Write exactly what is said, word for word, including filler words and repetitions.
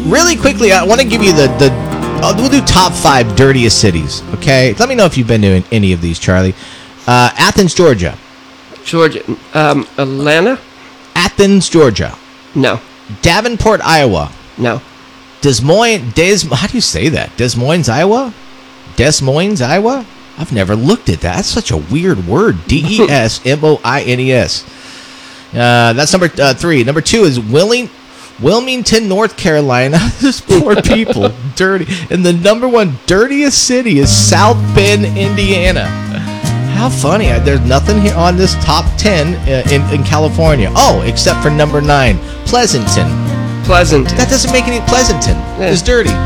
Really quickly, I want to give you the the. Uh, we'll do top five dirtiest cities. Okay, let me know if you've been to any of these, Charlie. Uh, Athens, Georgia. Georgia. Um, Atlanta? Athens, Georgia. No. Davenport, Iowa. No. Des Moines, Des. How do you say that? Des Moines, Iowa. Des Moines, Iowa. I've never looked at that. That's such a weird word. D E S M O I N E S. Uh, that's number uh, three. Number two is Willing. Wilmington, North Carolina. Those poor people. Dirty. And the number one dirtiest city is South Bend, Indiana. How funny. There's nothing here on this top ten uh, in, in California. Oh, except for number nine, Pleasanton. Pleasanton. That doesn't make any... Pleasanton. Yeah. It's dirty.